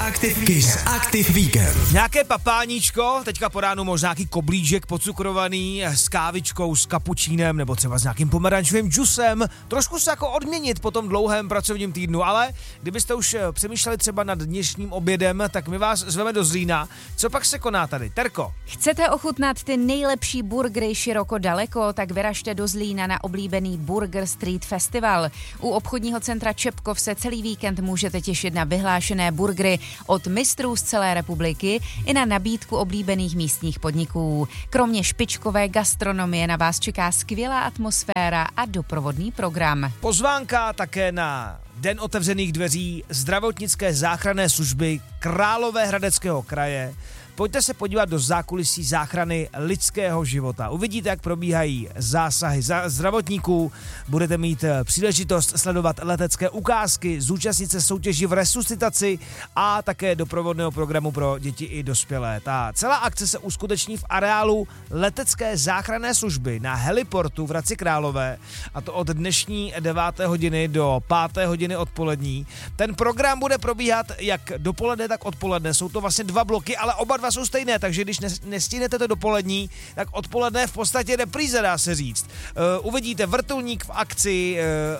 Kiss Active Weekend. Nějaké papáníčko, teďka po ránu možná nějaký koblížek pocukrovaný s kávičkou, s kapučínem nebo třeba s nějakým pomerančovým džusem. Trošku se jako odměnit po tom dlouhém pracovním týdnu, ale kdybyste už přemýšleli třeba nad dnešním obědem, tak my vás zveme do Zlína. Co pak se koná tady? Terko. Chcete ochutnat ty nejlepší burgery široko daleko, tak vyražte do Zlína na oblíbený Burger Street Festival. U obchodního centra Čepkov se celý víkend můžete těšit na vyhlášené burgery od mistrů z celé republiky i na nabídku oblíbených místních podniků. Kromě špičkové gastronomie na vás čeká skvělá atmosféra a doprovodný program. Pozvánka také na Den otevřených dveří zdravotnické záchranné služby Královéhradeckého kraje. Pojďte se podívat do zákulisí záchrany lidského života. Uvidíte, jak probíhají zásahy zdravotníků, budete mít příležitost sledovat letecké ukázky, zúčastnit se soutěži v resuscitaci a také doprovodného programu pro děti i dospělé. Ta celá akce se uskuteční v areálu letecké záchranné služby na heliportu v Hradci Králové, a to od dnešní 9. hodiny do 5. hodiny odpolední. Ten program bude probíhat jak dopoledne, tak odpoledne. Jsou to vlastně dva bloky, ale oba jsou stejné, takže když nestihnete to dopolední, tak odpoledne v podstatě repríze, dá se říct. Uvidíte vrtulník v akci,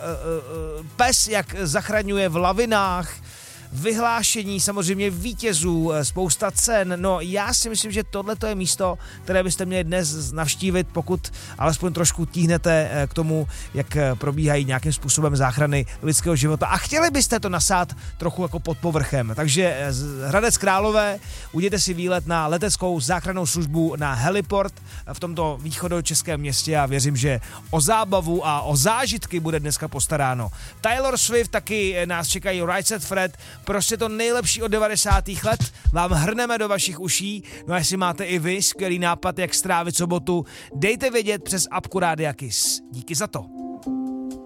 pes, jak zachraňuje v lavinách, vyhlášení samozřejmě vítězů, spousta cen. No já si myslím, že tohle je místo, které byste měli dnes navštívit, pokud alespoň trošku tíhnete k tomu, jak probíhají nějakým způsobem záchrany lidského života a chtěli byste to nasát trochu jako pod povrchem. Takže Hradec Králové, udějte si výlet na leteckou záchrannou službu na heliport v tomto východočeském městě a věřím, že o zábavu a o zážitky bude dneska postaráno. Taylor Swift, taky nás čekají Right Said Fred, prostě to nejlepší od 90. let vám hrneme do vašich uší. No a jestli máte i vy skvělý nápad, jak strávit sobotu, dejte vědět přes apku Rádia Kiss. Díky za to.